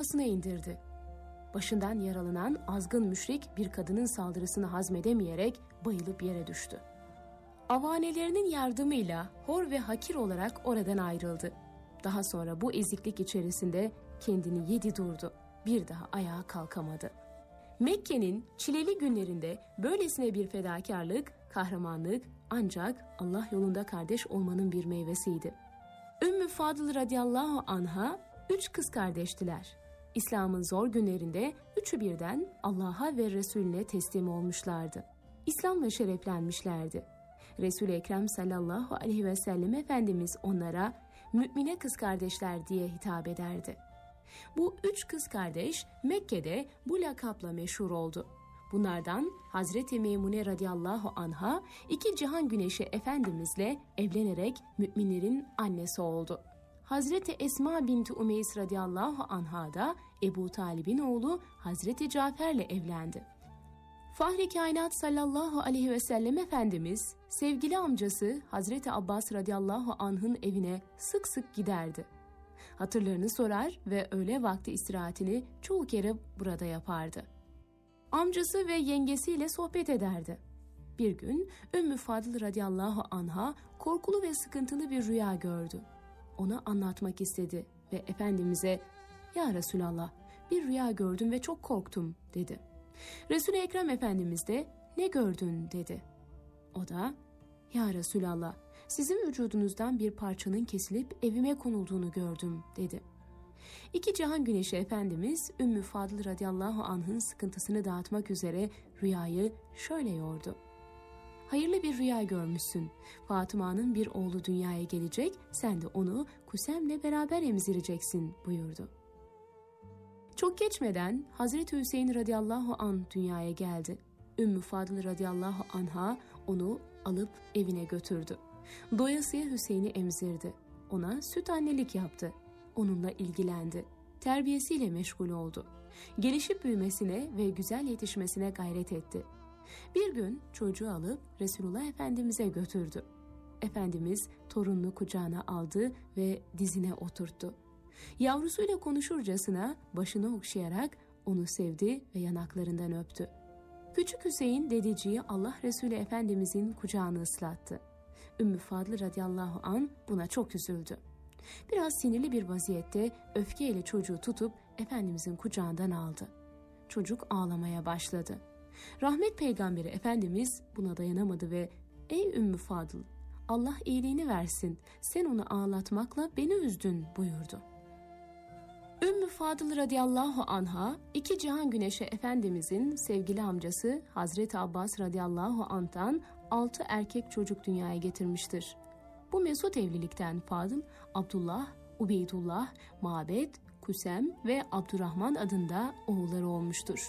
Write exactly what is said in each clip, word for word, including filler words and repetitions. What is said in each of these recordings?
kapısına indirdi. Başından yaralanan azgın müşrik bir kadının saldırısını hazmedemeyerek bayılıp yere düştü. Avanelerinin yardımıyla hor ve hakir olarak oradan ayrıldı. Daha sonra bu eziklik içerisinde kendini yedi durdu. Bir daha ayağa kalkamadı. Mekke'nin çileli günlerinde böylesine bir fedakarlık, kahramanlık ancak Allah yolunda kardeş olmanın bir meyvesiydi. Ümmü Fadıl radıyallahu anha üç kız kardeştiler. İslam'ın zor günlerinde üçü birden Allah'a ve Resulüne teslim olmuşlardı. İslam'la şereflenmişlerdi. Resul-i Ekrem sallallahu aleyhi ve sellem Efendimiz onlara mümine kız kardeşler diye hitap ederdi. Bu üç kız kardeş Mekke'de bu lakapla meşhur oldu. Bunlardan Hazreti Meymune radıyallahu anha iki cihan güneşi Efendimizle evlenerek müminlerin annesi oldu. Hazreti Esma binti Umeys radıyallahu anha da Ebu Talib'in oğlu Hazreti Cafer'le evlendi. Fahri Kainat sallallahu aleyhi ve sellem Efendimiz sevgili amcası Hazreti Abbas radıyallahu anh'ın evine sık sık giderdi. Hatırlarını sorar ve öğle vakti istirahatini çoğu kere burada yapardı. Amcası ve yengesiyle sohbet ederdi. Bir gün Ümmü Fadıl radıyallahu anha korkulu ve sıkıntılı bir rüya gördü. Ona anlatmak istedi ve Efendimiz'e "Ya Resulallah, bir rüya gördüm ve çok korktum" dedi. Resul-i Ekrem Efendimiz de "Ne gördün?" dedi. O da "Ya Resulallah, sizin vücudunuzdan bir parçanın kesilip evime konulduğunu gördüm" dedi. İki cihan güneşi Efendimiz Ümmü Fadıl radıyallahu anh'ın sıkıntısını dağıtmak üzere rüyayı şöyle yordu. "Hayırlı bir rüya görmüşsün. Fatıma'nın bir oğlu dünyaya gelecek, sen de onu Kusem'le beraber emzireceksin" buyurdu. Çok geçmeden Hazreti Hüseyin radıyallahu anh dünyaya geldi. Ümmü Fadıl radıyallahu anha onu alıp evine götürdü. Doyasıya Hüseyin'i emzirdi. Ona süt annelik yaptı. Onunla ilgilendi. Terbiyesiyle meşgul oldu. Gelişip büyümesine ve güzel yetişmesine gayret etti. Bir gün çocuğu alıp Resulullah Efendimiz'e götürdü. Efendimiz torununu kucağına aldı ve dizine oturttu. Yavrusuyla konuşurcasına başını okşayarak onu sevdi ve yanaklarından öptü. Küçük Hüseyin dedeciği Allah Resulü Efendimizin kucağını ıslattı. Ümmü Fadıl radıyallahu an buna çok üzüldü. Biraz sinirli bir vaziyette öfkeyle çocuğu tutup Efendimizin kucağından aldı. Çocuk ağlamaya başladı. Rahmet Peygamberi Efendimiz buna dayanamadı ve "Ey Ümmü Fadıl, Allah iyiliğini versin, sen onu ağlatmakla beni üzdün" buyurdu. Ümmü Fadıl radıyallahu anha iki cihan güneşi Efendimizin sevgili amcası Hazreti Abbas radıyallahu anh'tan altı erkek çocuk dünyaya getirmiştir. Bu mesut evlilikten Fadıl, Abdullah, Ubeydullah, Mabed, Kusem ve Abdurrahman adında oğulları olmuştur.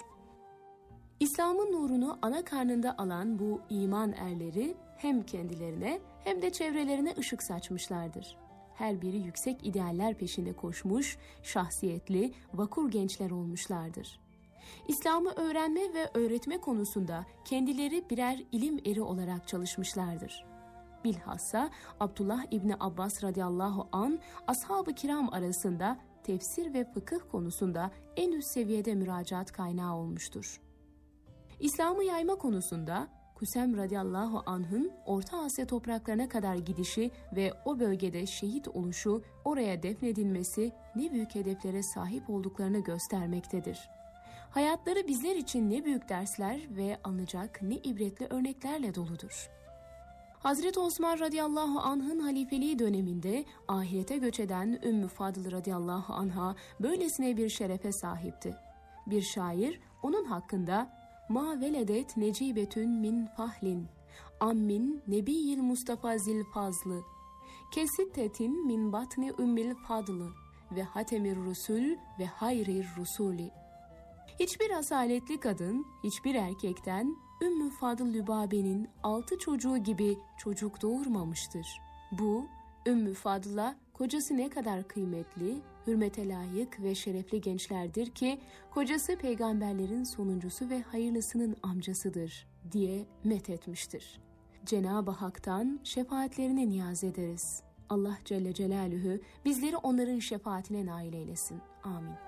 İslam'ın nurunu ana karnında alan bu iman erleri hem kendilerine hem de çevrelerine ışık saçmışlardır. Her biri yüksek idealler peşinde koşmuş, şahsiyetli, vakur gençler olmuşlardır. İslam'ı öğrenme ve öğretme konusunda kendileri birer ilim eri olarak çalışmışlardır. Bilhassa Abdullah İbni Abbas radıyallahu an ashab-ı kiram arasında tefsir ve fıkıh konusunda en üst seviyede müracaat kaynağı olmuştur. İslam'ı yayma konusunda Kusem radıyallahu anh'ın Orta Asya topraklarına kadar gidişi ve o bölgede şehit oluşu, oraya defnedilmesi ne büyük hedeflere sahip olduklarını göstermektedir. Hayatları bizler için ne büyük dersler ve alınacak ne ibretli örneklerle doludur. Hazreti Osman radıyallahu anh'ın halifeliği döneminde ahirete göç eden Ümmü Fadıl radıyallahu anha böylesine bir şerefe sahipti. Bir şair onun hakkında "Ma veledet necibetün min fahlin, ammin nebiyil Mustafa zil fazlı, kesittetin min batni ümmil fadlı ve hatemir rusul ve hayrir rusuli." Hiçbir asaletli kadın, hiçbir erkekten Ümmü Fadıl Lübabe'nin altı çocuğu gibi çocuk doğurmamıştır. Bu, Ümmü Fadıl'a kocası ne kadar kıymetli, hürmete layık ve şerefli gençlerdir ki kocası peygamberlerin sonuncusu ve hayırlısının amcasıdır diye methetmiştir. Cenab-ı Hak'tan şefaatlerine niyaz ederiz. Allah Celle Celaluhu bizleri onların şefaatine nail eylesin. Amin.